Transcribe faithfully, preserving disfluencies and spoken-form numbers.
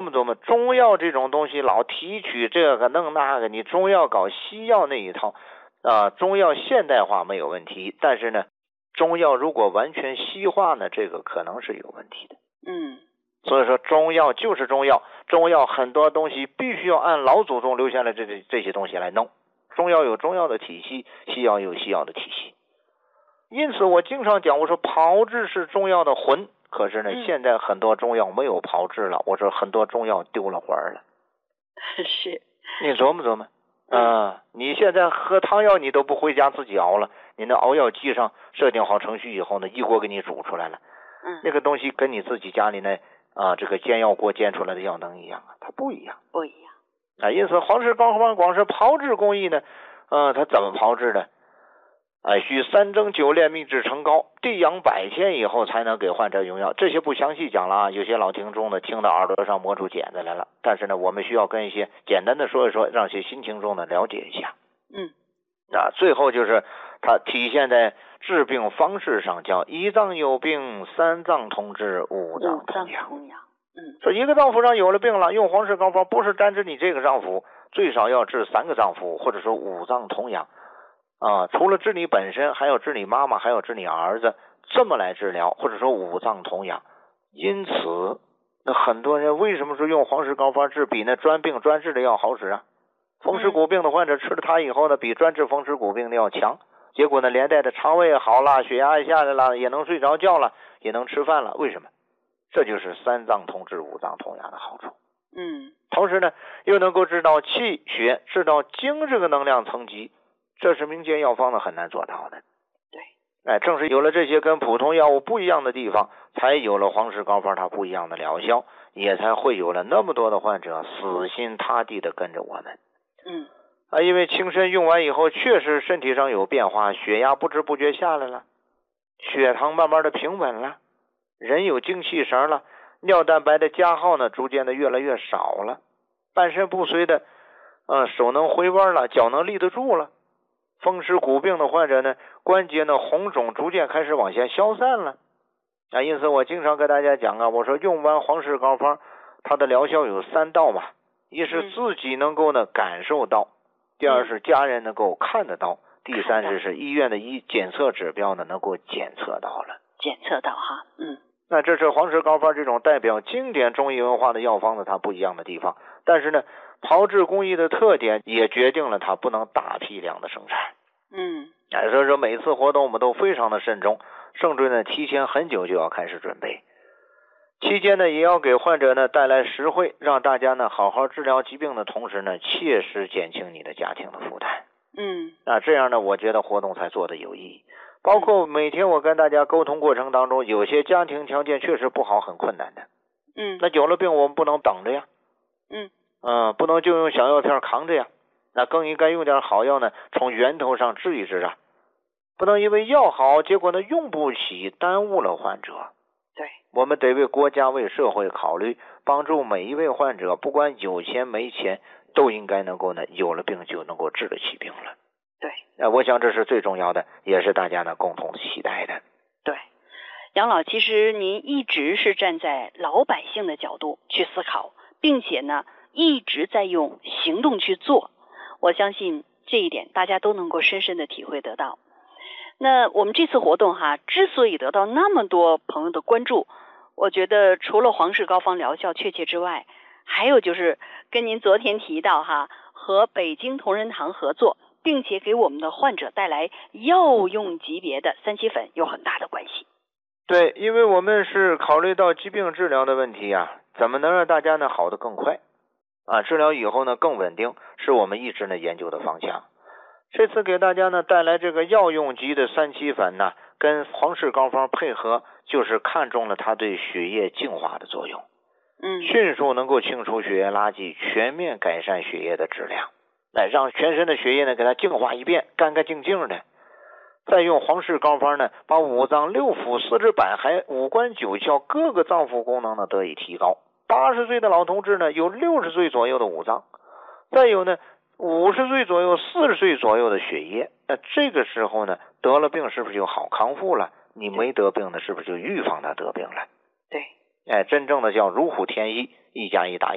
磨琢磨，中药这种东西老提取这个弄那个，你中药搞西药那一套啊，中药现代化没有问题，但是呢，中药如果完全西化呢，这个可能是有问题的。 嗯， 所以说中药就是中药，中药很多东西必须要按老祖宗留下来这这这些东西来弄。中药有中药的体系，西药有西药的体系。因此我经常讲，我说炮制是中药的魂，可是呢， 嗯、 现在很多中药没有炮制了，我说很多中药丢了魂了。 是， 你琢磨琢磨啊、呃！你现在喝汤药，你都不回家自己熬了，你那熬药机上设定好程序以后呢，一锅给你煮出来了。 嗯， 那个东西跟你自己家里那啊、呃、这个煎药锅煎出来的药能一样啊？它不一样， 不一样啊。因此，黄氏高方光是炮制工艺呢，呃，它怎么炮制的？哎、呃，需三蒸九炼，秘制成膏，地养百天以后才能给患者用药。这些不详细讲了啊，有些老听众呢听到耳朵上磨出茧子来了。但是呢，我们需要跟一些简单的说一说，让些新听众呢了解一下。 嗯， 啊，最后就是它体现在治病方式上，叫一脏有病，三脏同治，五脏同养。 嗯， 说一个脏腑上有了病了，用黄氏膏方不是单治你这个脏腑，最少要治三个脏腑，或者说五脏同养。啊，除了治你本身，还要治你妈妈，还要治你儿子，这么来治疗，或者说五脏同养。因此，那很多人为什么说用黄氏膏方治比那专病专治的要好使啊？风湿骨病的患者吃了它以后呢，比专治风湿骨病的要强。结果呢，连带的肠胃好了，血压也下来了，也能睡着觉了，也能吃饭了。为什么？这就是三脏同治，五脏同养的好处。 嗯， 同时呢，又能够治到气血，治到精这个能量层级。这是民间药方呢很难做到的。 对， 哎，正是有了这些跟普通药物不一样的地方，才有了黄氏膏方它不一样的疗效，也才会有了那么多的患者死心塌地的跟着我们。 嗯， 啊，因为青参用完以后，确实身体上有变化，血压不知不觉下来了，血糖慢慢的平稳了，人有精气神了，尿蛋白的加号呢逐渐的越来越少了，半身不遂的，呃，手能回弯了，脚能立得住了。风湿骨病的患者呢，关节呢红肿逐渐开始往下消散了啊。因此我经常跟大家讲啊，我说用完黄氏膏方，它的疗效有三道嘛，一是自己能够呢感受到，第二是家人能够看得到，第三是是医院的医检测指标呢能够检测到了， 检测到哈，嗯。 那这是黄氏膏方这种代表经典中医文化的药方呢，它不一样的地方。但是呢，炮制工艺的特点也决定了它不能大批量的生产。 嗯， 哎，所以说每次活动我们都非常的慎重，甚至呢提前很久就要开始准备。期间呢，也要给患者呢带来实惠，让大家呢好好治疗疾病的同时呢，切实减轻你的家庭的负担。 嗯， 啊，这样呢，我觉得活动才做得有意义。包括每天我跟大家沟通过程当中，有些家庭条件确实不好，很困难的。 嗯， 那有了病我们不能等着呀。 嗯， 嗯，不能就用小药片扛着呀。那更应该用点好药呢，从源头上治一治啊。不能因为药好，结果呢用不起，耽误了患者。 对， 我们得为国家为社会考虑，帮助每一位患者，不管有钱没钱，都应该能够呢有了病就能够治得起病了。 对， 呃，我想这是最重要的，也是大家呢共同期待的。 对，杨老，其实您一直是站在老百姓的角度去思考，并且呢一直在用行动去做。我相信这一点大家都能够深深的体会得到。那我们这次活动哈，之所以得到那么多朋友的关注，我觉得除了黄氏膏方疗效确切之外，还有就是跟您昨天提到哈，和北京同仁堂合作，并且给我们的患者带来药用级别的三七粉有很大的关系。 对，因为我们是考虑到疾病治疗的问题啊，怎么能让大家呢好得更快啊？治疗以后呢更稳定，是我们一直呢研究的方向。这次给大家呢带来这个药用级的三七粉呢，跟黄氏膏方配合，就是看中了它对血液净化的作用。 嗯， 迅速能够清除血液垃圾，全面改善血液的质量，来让全身的血液呢给它净化一遍，干干净净的。再用黄氏膏方呢，把五脏六腑、四肢百骸、五官九窍各个脏腑功能呢得以提高。八十岁的老同志呢，有六十岁左右的五脏，再有呢五十岁左右、四十岁左右的血液。那这个时候呢，得了病是不是就好康复了？你没得病的，是不是就预防他得病了？ 对， 哎，真正的叫如虎添翼，一加一大于